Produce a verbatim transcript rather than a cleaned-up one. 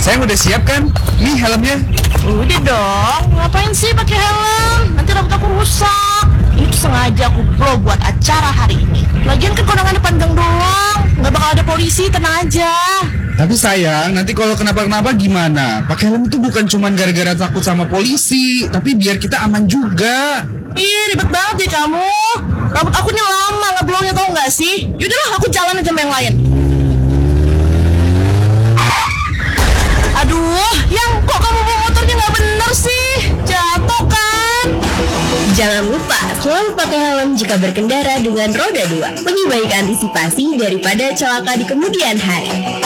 Sayang udah siap kan? Nih helmnya. Udah dong, ngapain sih pakai helm? Nanti rambut aku rusak. Ini tuh sengaja aku pro buat acara hari ini. Lagian kan kondangannya panjang doang, nggak bakal ada polisi, tenang aja. Tapi sayang, nanti kalau kenapa-kenapa gimana? Pakai helm itu bukan cuma gara-gara takut sama polisi, tapi biar kita aman juga. Ih, ribet banget ya kamu. Rambut aku nih lama ngeblownya, tau nggak sih? Yaudahlah, aku jalan aja sama yang lain. Aduh, yang kok kamu bawa motornya nggak bener sih? Jatuh kan? Jangan lupa selalu pakai helm jika berkendara dengan roda dua. Lebih baik antisipasi daripada celaka di kemudian hari.